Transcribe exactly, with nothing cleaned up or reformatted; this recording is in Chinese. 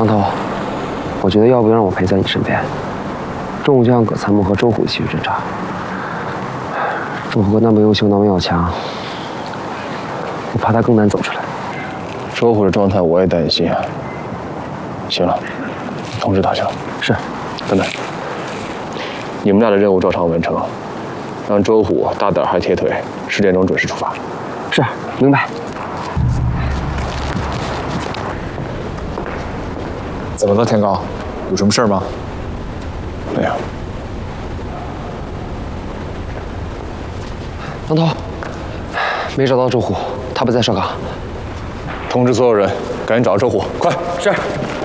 杨头，我觉得要不要让我陪在你身边？中午就让葛参谋和周虎一起去侦查。周虎哥那么优秀，那么要强，我怕他更难走出来。 周虎的状态我也担心啊。行了，通知大校。 是。 等等，你们俩的任务照常完成，让周虎大胆还铁腿，十点钟准时出发。 是，明白。 怎么了，天高？有什么事吗？ 没有。 杨头，没找到周虎，他不在哨岗。 通知所有人，赶紧找周虎，快！ 是。